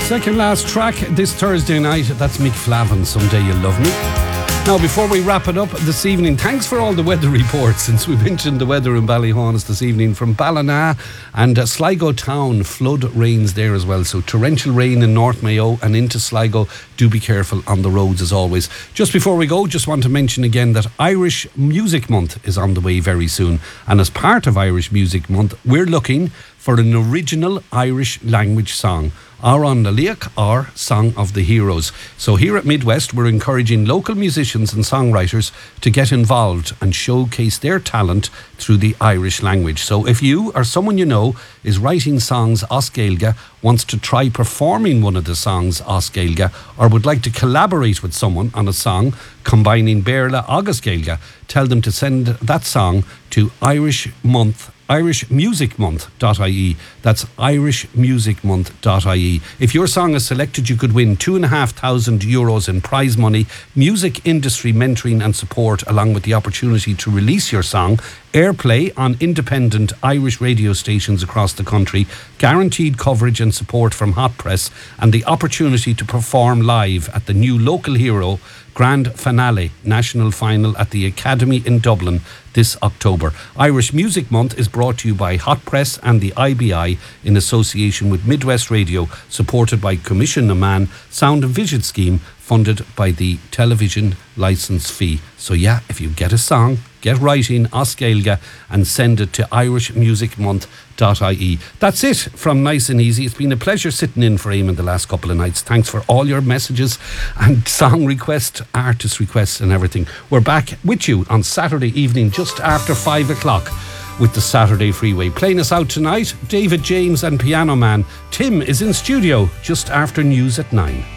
Second last track this Thursday night. That's Mick Flavin, Someday You'll Love Me. Now, before we wrap it up this evening, thanks for all the weather reports since we mentioned the weather in Ballyhaunis this evening from Ballina and Sligo town. Flood rains there as well. So torrential rain in North Mayo and into Sligo. Do be careful on the roads as always. Just before we go, just want to mention again that Irish Music Month is on the way very soon. And as part of Irish Music Month, we're looking for an original Irish language song. Aran na Liach or Song of the Heroes. So here at Midwest, we're encouraging local musicians and songwriters to get involved and showcase their talent through the Irish language. So if you or someone you know is writing songs as Gaeilge, wants to try performing one of the songs as Gaeilge, or would like to collaborate with someone on a song combining Béarla agus Gaeilge, tell them to send that song to irishmusicmonth.ie. That's irishmusicmonth.ie. If your song is selected, you could win €2,500 in prize money, music industry mentoring and support, along with the opportunity to release your song, airplay on independent Irish radio stations across the country, guaranteed coverage and support from Hot Press, and the opportunity to perform live at the new Local Hero Grand Finale National Final at the Academy in Dublin this October. Irish Music Month is brought to you by Hot Press and the IBI in association with Midwest Radio, supported by Commission na Man Sound and Vision Scheme, funded by the television licence fee. So yeah, if you get a song, get writing as Gaeilge and send it to irishmusicmonth.ie. That's it from Nice and Easy. It's been a pleasure sitting in for Eamon the last couple of nights. Thanks for all your messages and song requests, artist requests and everything. We're back with you on Saturday evening just after 5 o'clock with the Saturday Freeway. Playing us out tonight, David James and Piano Man. Tim is in studio just after news at 9.